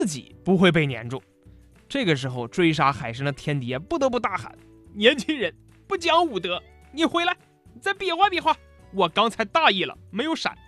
自己不会被粘住。这个时候追杀海参的天敌不得不大喊：年轻人不讲武德，你回来再比划比划，我刚才大意了，没有闪。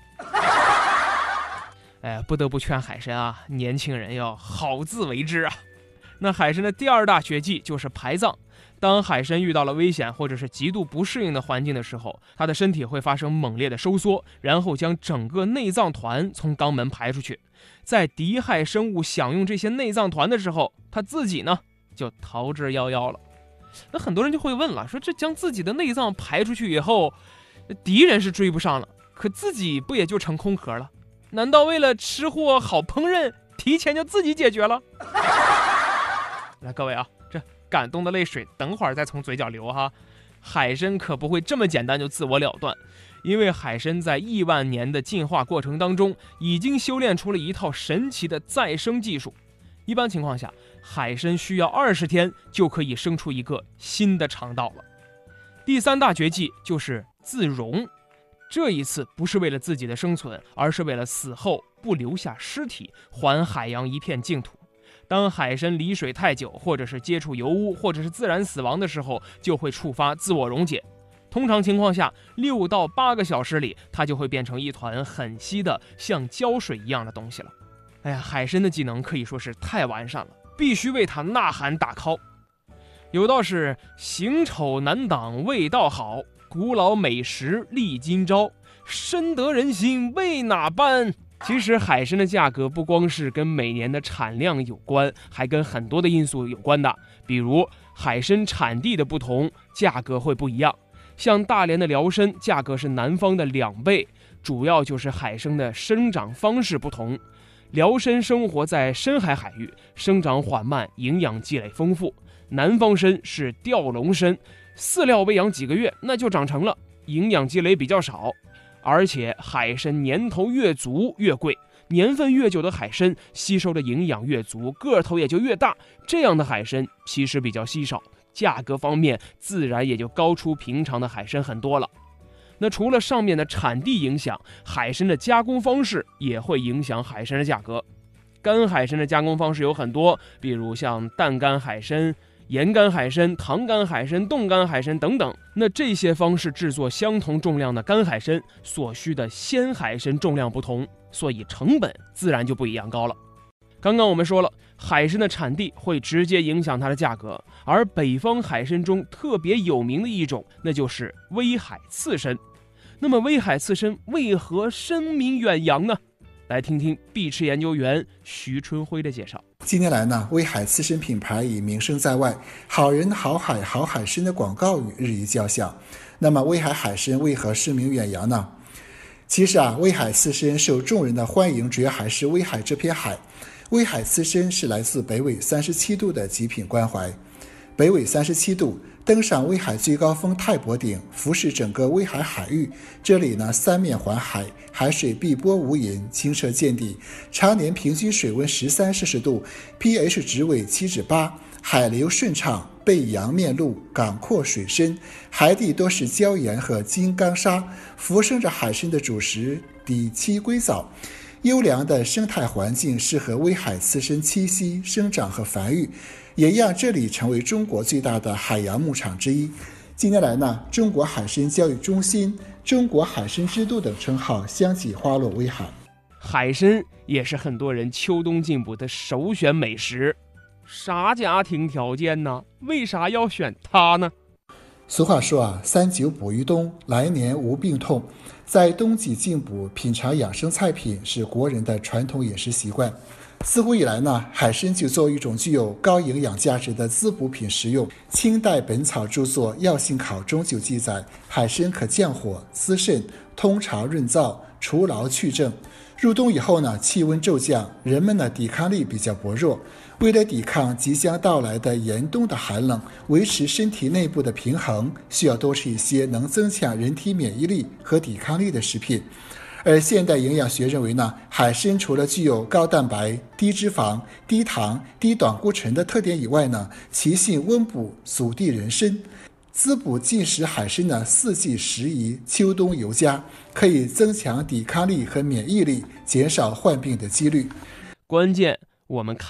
不得不劝海参啊，年轻人要好自为之啊。那海参的第二大绝技就是排藏。当海参遇到了危险或者是极度不适应的环境的时候，它的身体会发生猛烈的收缩，然后将整个内脏团从肛门排出去。在敌害生物享用这些内脏团的时候，它自己呢就逃之夭夭了。那很多人就会问了，说这将自己的内脏排出去以后，敌人是追不上了，可自己不也就成空壳了？难道为了吃货好烹饪，提前就自己解决了？来，各位啊，这感动的泪水等会儿再从嘴角流哈。海参可不会这么简单就自我了断，因为海参在亿万年的进化过程当中，已经修炼出了一套神奇的再生技术。一般情况下，海参需要20天就可以生出一个新的肠道了。第三大绝技就是自溶，这一次不是为了自己的生存，而是为了死后不留下尸体，还海洋一片净土。当海参离水太久，或者是接触油污，或者是自然死亡的时候，就会触发自我溶解。通常情况下，6到8个小时里，它就会变成一团很稀的像胶水一样的东西了。海参的技能可以说是太完善了，必须为它呐喊打 call。有道是行丑难挡味道好，古老美食历今朝，深得人心为哪般？其实海参的价格不光是跟每年的产量有关，还跟很多的因素有关的，比如海参产地的不同，价格会不一样。像大连的辽参价格是南方的2倍，主要就是海参的生长方式不同。辽参生活在深海海域，生长缓慢，营养积累丰富。南方参是吊笼参，饲料喂养几个月那就长成了，营养积累比较少。而且海参年头越足越贵，年份越久的海参吸收的营养越足，个头也就越大，这样的海参其实比较稀少，价格方面自然也就高出平常的海参很多了。那除了上面的产地影响，海参的加工方式也会影响海参的价格。干海参的加工方式有很多，比如像淡干海参、盐干海参、糖干海参、冻干海参等等。那这些方式制作相同重量的干海参所需的鲜海参重量不同，所以成本自然就不一样高了。刚刚我们说了，海参的产地会直接影响它的价格，而北方海参中特别有名的一种，那就是威海刺参。那么威海刺参为何声名远扬呢？来听听碧池研究员徐春辉的介绍。 近年来呢，威海刺参品牌已名声在外，好人好海好海参的广告语日益叫响。那么威海海参为何声名远扬呢？其实威海刺参受众人的欢迎，主要还是威海这片海。威海刺参是来自北纬37度的极品关怀。北纬37度，登上威海最高峰太伯顶，俯视整个威海海域。这里呢，三面环海，海水碧波无垠，清澈见底，常年平均水温13摄氏度 ，pH 值为7/8，海流顺畅，背阳面陆，港阔水深，海底多是礁岩和金刚砂，浮生着海参的主食底栖龟藻。优良的生态环境适合威海刺参栖息、生长和繁育，也让这里成为中国最大的海洋牧场之一。近年来呢，中国海参教育中心、中国海参之都等称号相继花落威海。 海参也是很多人秋冬进补的首选美食。啥家庭条件呢？为啥要选它呢？ 俗话说3九补于冬，来年无病痛。在冬季进补，品尝养生菜品是国人的传统饮食习惯。自古以来呢，海参就作为一种具有高营养价值的滋补品食用。清代本草著作《药性考》中就记载，海参可降火、滋肾、通肠润燥、除劳去症。入冬以后呢，气温骤降，人们的抵抗力比较薄弱。为了抵抗即将到来的严冬的寒冷，维持身体内部的平衡，需要多吃一些能增强人体免疫力和抵抗力的食品。而现代营养学认为呢，海参除了具有高蛋白、低脂肪、低糖、低胆固醇的特点以外呢，其性温补，阻地人参。滋补进食海参呢，四季适宜，秋冬尤佳，可以增强抵抗力和免疫力，减少患病的几率。 关键我们看